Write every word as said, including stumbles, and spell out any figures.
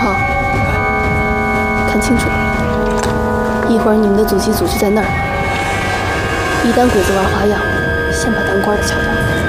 胖，看清楚了，一会儿你们的祖籍组就在那儿。一旦鬼子玩花样，先把当官的敲掉。